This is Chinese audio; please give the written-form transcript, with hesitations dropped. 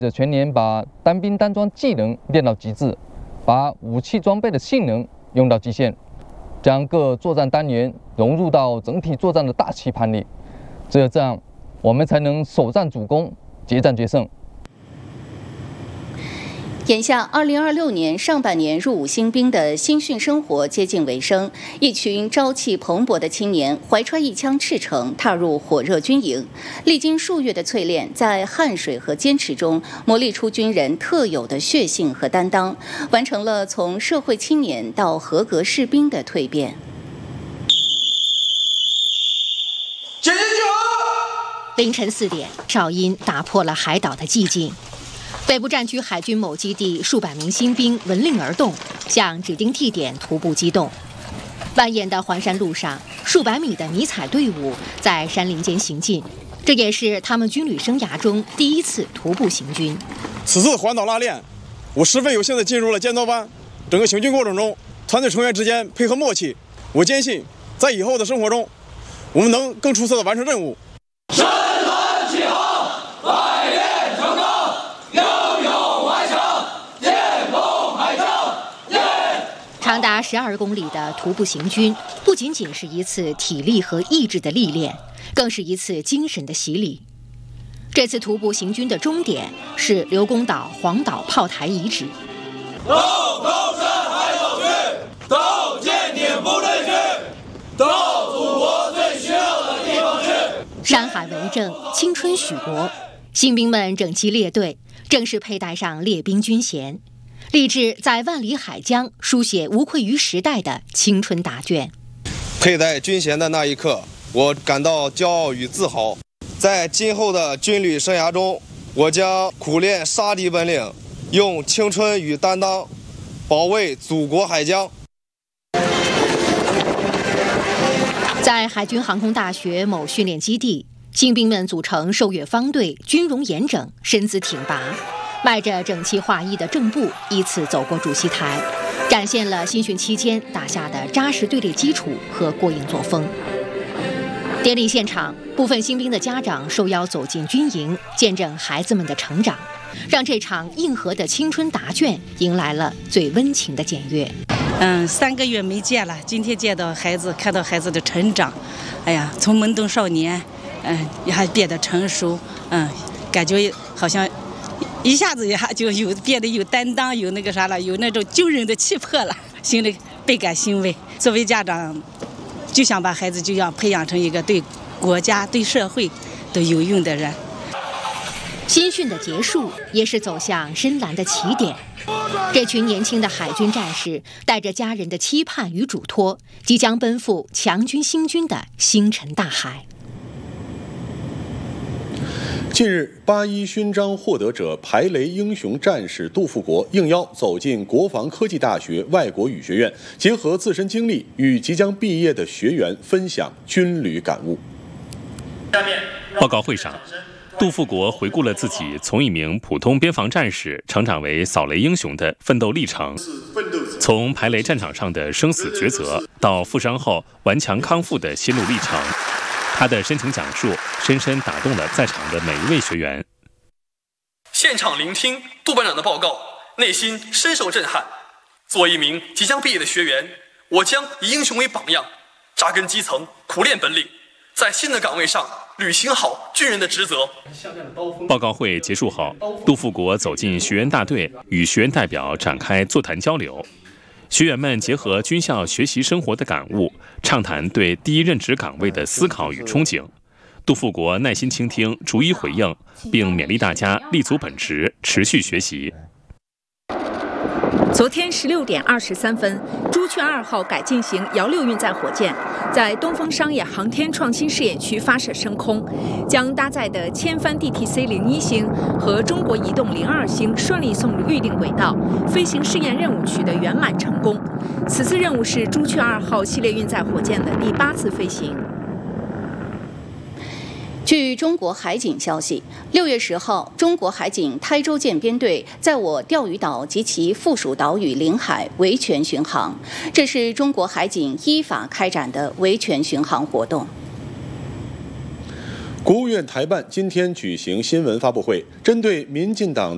全年把单兵单装技能练到极致，把武器装备的性能用到极限，将各作战单元融入到整体作战的大棋盘里。只有这样，我们才能首战主攻，决战决胜。 眼下，2026年上半年入伍新兵的新训生活接近尾声，一群朝气蓬勃的青年怀揣一腔赤诚，踏入火热军营。历经数月的淬炼，在汗水和坚持中磨砺出军人特有的血性和担当，完成了从社会青年到合格士兵的蜕变。 凌晨4点，哨音打破了海岛的寂静。北部战区海军某基地数百名新兵闻令而动，向指定地点徒步机动。蜿蜒的环山路上，数百米的迷彩队伍在山林间行进，这也是他们军旅生涯中第一次徒步行军。 此次环岛拉练，我十分有幸地进入了建造班。整个行军过程中，团队成员之间配合默契，我坚信，在以后的生活中，我们能更出色地完成任务。 深蓝起航，百炼成钢，英勇顽强，建功海疆。 长达12公里的徒步行军，不仅仅是一次体力和意志的历练，更是一次精神的洗礼。这次徒步行军的终点是刘公岛黄岛炮台遗址。 到高山海岛去，到舰艇部队去，到祖国最需要的地方去。 山海为证，青春许国。新兵们整齐列队，正式佩戴上列兵军衔，立志在万里海疆书写无愧于时代的青春答卷。 佩戴军衔的那一刻，我感到骄傲与自豪。在今后的军旅生涯中，我将苦练杀敌本领，用青春与担当保卫祖国海疆。 在海军航空大学某训练基地，新兵们组成受阅方队，军容严整，身姿挺拔，迈着整齐划一的正步，依次走过主席台，展现了新训期间打下的扎实队列基础和过硬作风。典礼现场，部分新兵的家长受邀走进军营，见证孩子们的成长，让这场硬核的青春答卷迎来了最温情的检阅。 3个月没见了，今天见到孩子，看到孩子的成长，哎呀，从懵懂少年，也还变得成熟，感觉好像一下子就变得有担当，有那个啥了，有那种军人的气魄了，心里倍感欣慰。作为家长，就想把孩子就要培养成一个对国家、对社会都有用的人。 新训的结束，也是走向深蓝的起点。这群年轻的海军战士，带着家人的期盼与嘱托，即将奔赴强军兴军的星辰大海。 近日，81勋章获得者排雷英雄战士杜富国应邀走进国防科技大学外国语学院，结合自身经历与即将毕业的学员分享军旅感悟。 报告会上，杜富国回顾了自己从一名普通边防战士成长为扫雷英雄的奋斗历程，从排雷战场上的生死抉择到负伤后顽强康复的心路历程。他的深情讲述深深打动了在场的每一位学员。 现场聆听杜班长的报告，内心深受震撼。作为一名即将毕业的学员，我将以英雄为榜样，扎根基层，苦练本领，在新的岗位上履行好军人的职责。 报告会结束后，杜富国走进学员大队，与学员代表展开座谈交流。学员们结合军校学习生活的感悟，畅谈对第一任职岗位的思考与憧憬。杜富国耐心倾听，逐一回应，并勉励大家立足本职，持续学习。 昨天16点23分，朱雀2号改进型遥6运载火箭在东风商业航天创新试验区发射升空，将搭载的千帆 DTC-01 星和中国移动02星顺利送入预定轨道，飞行试验任务取得圆满成功。此次任务是朱雀2号系列运载火箭的第8次飞行。 据中国海警消息，6月10号，中国海警台州舰编队在我钓鱼岛及其附属岛屿领海维权巡航，这是中国海警依法开展的维权巡航活动。 国务院台办今天举行新闻发布会，针对民进党